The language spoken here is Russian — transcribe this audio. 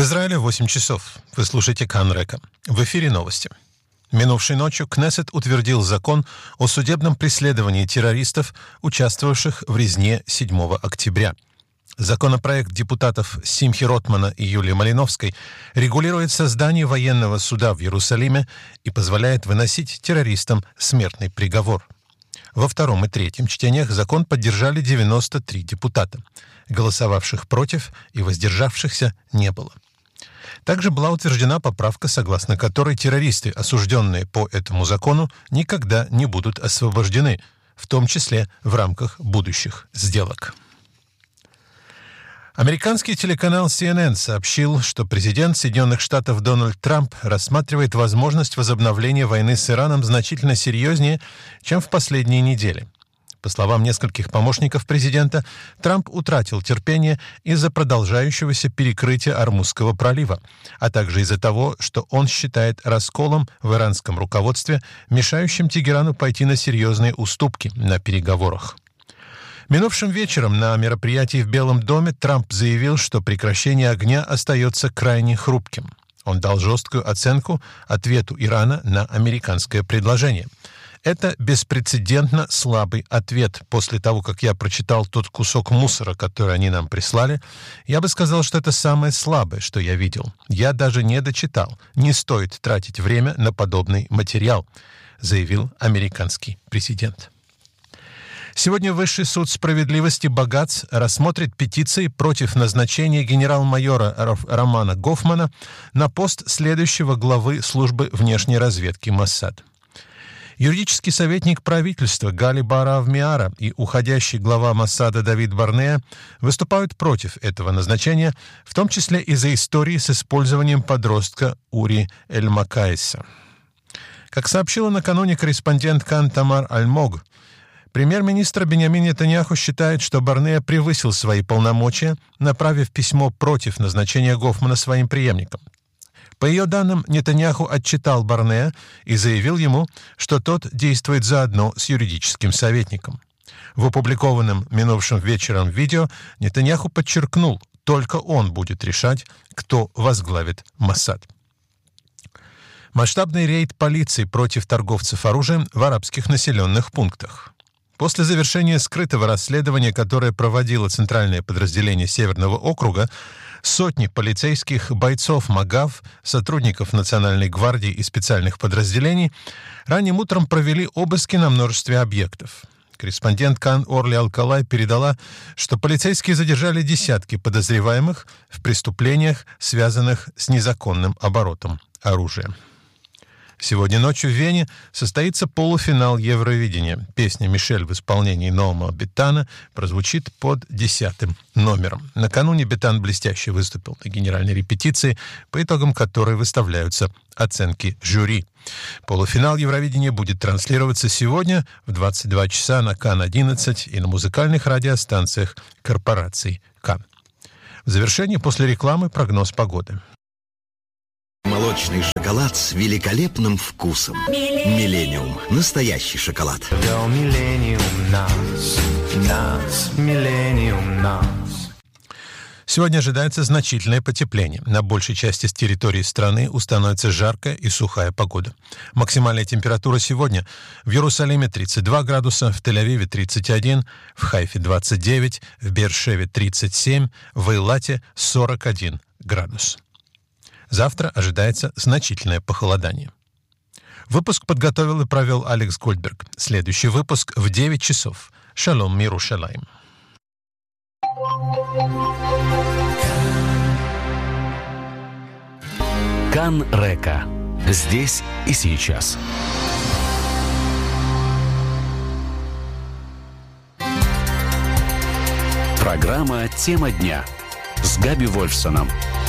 Израиле 8 часов. Вы слушаете Кан Река. В эфире новости. Минувшей ночью Кнессет утвердил закон о судебном преследовании террористов, участвовавших в резне 7 октября. Законопроект депутатов Симхи Ротмана и Юлии Малиновской регулирует создание военного суда в Иерусалиме и позволяет выносить террористам смертный приговор. Во втором и третьем чтениях закон поддержали 93 депутата. Голосовавших против и воздержавшихся не было. Также была утверждена поправка, согласно которой террористы, осужденные по этому закону, никогда не будут освобождены, в том числе в рамках будущих сделок. Американский телеканал CNN сообщил, что президент Соединенных Штатов Дональд Трамп рассматривает возможность возобновления войны с Ираном значительно серьезнее, чем в последние недели. По словам нескольких помощников президента, Трамп утратил терпение из-за продолжающегося перекрытия Ормузского пролива, а также из-за того, что он считает расколом в иранском руководстве, мешающим Тегерану пойти на серьезные уступки на переговорах. Минувшим вечером на мероприятии в Белом доме Трамп заявил, что прекращение огня остается крайне хрупким. Он дал жесткую оценку ответу Ирана на американское предложение. Это беспрецедентно слабый ответ. После того, как я прочитал тот кусок мусора, который они нам прислали, я бы сказал, что это самое слабое, что я видел. Я даже не дочитал. Не стоит тратить время на подобный материал, заявил американский президент. Сегодня Высший суд справедливости Багац рассмотрит петиции против назначения генерал-майора Романа Гофмана на пост следующего главы службы внешней разведки Моссад. Юридический советник правительства Гали Баарав Миара и уходящий глава Моссада Давид Барнеа выступают против этого назначения, в том числе из-за истории с использованием подростка Ури Эль-Макаиса. Как сообщила накануне корреспондент Кан Тамар Альмог, премьер-министр Биньямин Нетаньяху считает, что Барнеа превысил свои полномочия, направив письмо против назначения Гофмана своим преемником. По ее данным, Нетаньяху отчитал Барнеа и заявил ему, что тот действует заодно с юридическим советником. В опубликованном минувшим вечером видео Нетаньяху подчеркнул, только он будет решать, кто возглавит Моссад. Масштабный рейд полиции против торговцев оружием в арабских населенных пунктах. После завершения скрытого расследования, которое проводило Центральное подразделение Северного округа, сотни полицейских бойцов МАГАВ, сотрудников Национальной гвардии и специальных подразделений ранним утром провели обыски на множестве объектов. Корреспондент Кан Орли Алкалай передала, что полицейские задержали десятки подозреваемых в преступлениях, связанных с незаконным оборотом оружия. Сегодня ночью в Вене состоится полуфинал Евровидения. Песня «Мишель» в исполнении Ноама Бетана прозвучит под 10-м номером. Накануне Бетан блестяще выступил на генеральной репетиции, по итогам которой выставляются оценки жюри. Полуфинал Евровидения будет транслироваться сегодня в 22 часа на Кан-11 и на музыкальных радиостанциях корпорации Кан. В завершении после рекламы прогноз погоды. Молочный шоколад с великолепным вкусом. Миллениум. Настоящий шоколад. Сегодня ожидается значительное потепление. На большей части территории страны установится жаркая и сухая погода. Максимальная температура сегодня в Иерусалиме 32 градуса, в Тель-Авиве 31, в Хайфе 29, в Беэр-Шеве 37, в Эйлате 41 градус. Завтра ожидается значительное похолодание. Выпуск подготовил и провел Алекс Гольдберг. Следующий выпуск в 9 часов. Шалом Мирушалаим. Кан Река. Здесь и сейчас. Программа «Тема дня» с Габи Вольфсоном.